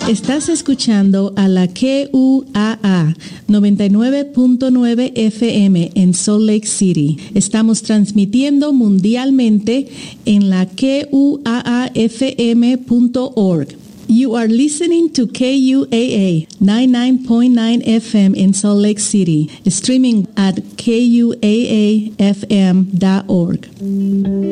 Estás escuchando a la KUAA 99.9 FM en Salt Lake City. Estamos transmitiendo mundialmente en la KUAAFM.org. You are listening to KUAA 99.9 FM in Salt Lake City, streaming at KUAAFM.org.